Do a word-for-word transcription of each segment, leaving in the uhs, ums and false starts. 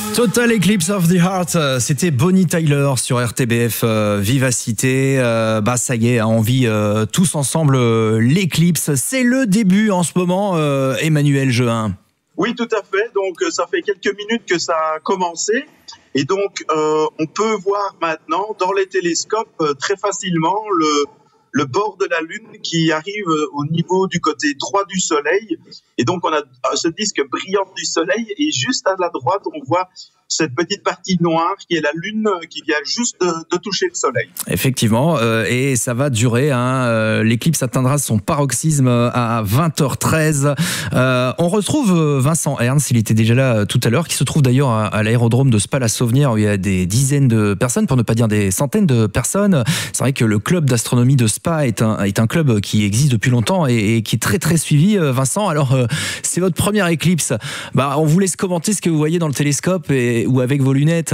Total Eclipse of the Heart, c'était Bonnie Tyler sur R T B F euh, Vivacité. Euh, bah ça y est, on vit euh, tous ensemble euh, l'éclipse. C'est le début en ce moment, euh, Emmanuel Jehin. Oui, tout à fait. Donc, ça fait quelques minutes que ça a commencé. Et donc, euh, on peut voir maintenant dans les télescopes euh, très facilement le, le bord de la Lune qui arrive au niveau du côté droit du Soleil. Et donc, on a ce disque brillant du Soleil. Et juste à la droite, on voit cette petite partie noire qui est la Lune qui vient juste de, de toucher le Soleil. Effectivement, euh, et ça va durer. Hein, euh, l'éclipse atteindra son paroxysme à vingt heures treize. Euh, on retrouve Vincent Ernst, il était déjà là tout à l'heure, qui se trouve d'ailleurs à, à l'aérodrome de Spa-la-Sauvenière où il y a des dizaines de personnes, pour ne pas dire des centaines de personnes. C'est vrai que le club d'astronomie de Spa est un, est un club qui existe depuis longtemps et, et qui est très très suivi. Vincent, alors euh, c'est votre première éclipse. Bah, on vous laisse commenter ce que vous voyez dans le télescope et ou avec vos lunettes.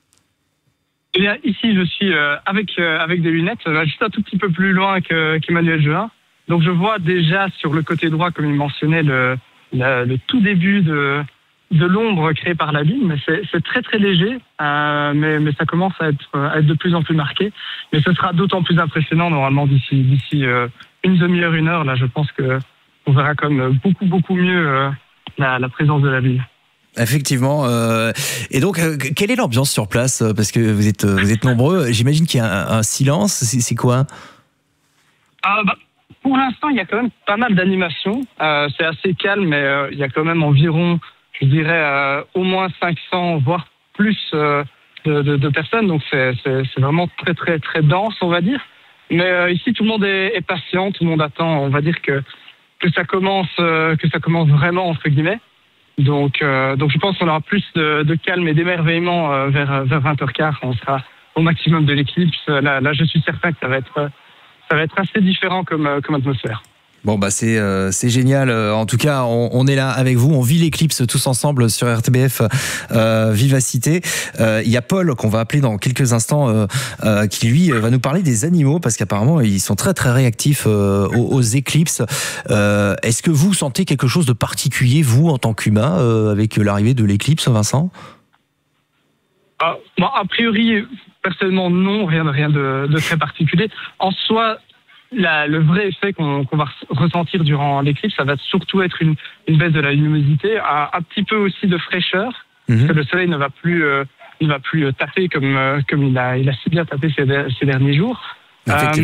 Eh bien, ici, je suis euh, avec, euh, avec des lunettes, euh, juste un tout petit peu plus loin que, qu'Emmanuel Jehin. Donc, je vois déjà sur le côté droit, comme il mentionnait, le, le, le tout début de, de l'ombre créée par la Lune. Mais c'est, c'est très, très léger, euh, mais, mais ça commence à être, à être de plus en plus marqué. Mais ce sera d'autant plus impressionnant, normalement, d'ici, d'ici euh, une demi-heure, une heure. Là, je pense qu'on verra comme beaucoup, beaucoup mieux euh, la, la présence de la Lune. Effectivement. Euh, et donc, euh, quelle est l'ambiance sur place? Parce que vous êtes, vous êtes nombreux. J'imagine qu'il y a un, un silence. C'est, c'est quoi? Ah, bah, pour l'instant, il y a quand même pas mal d'animations. Euh, c'est assez calme, mais euh, il y a quand même environ, je dirais, euh, au moins cinq cents, voire plus euh, de, de, de personnes. Donc, c'est, c'est, c'est vraiment très, très, très dense, on va dire. Mais euh, ici, tout le monde est, est patient. Tout le monde attend, on va dire, que, que, ça, commence, euh, que ça commence vraiment, entre guillemets. Donc, euh, donc je pense qu'on aura plus de, de calme et d'émerveillement euh, vers, vers vingt heures quinze. On sera au maximum de l'éclipse. Là, là, je suis certain que ça va être, ça va être assez différent comme, comme atmosphère. Bon bah c'est euh, c'est génial. En tout cas, on, on est là avec vous. On vit l'éclipse tous ensemble sur R T B F euh, Vivacité. Euh, il y a Paul qu'on va appeler dans quelques instants, euh, euh, qui lui va nous parler des animaux parce qu'apparemment ils sont très très réactifs euh, aux, aux éclipses. Euh, est-ce que vous sentez quelque chose de particulier vous en tant qu'humain euh, avec l'arrivée de l'éclipse, Vincent? Ah, bon, a priori, personnellement non, rien de rien de, de très particulier. En soi. La, le vrai effet qu'on, qu'on va ressentir durant l'éclipse, ça va surtout être une, une baisse de la luminosité, un, un petit peu aussi de fraîcheur, mmh. parce que le soleil ne va plus, euh, ne va plus taper comme, euh, comme il a, il a si bien tapé ces, ces derniers jours. Euh,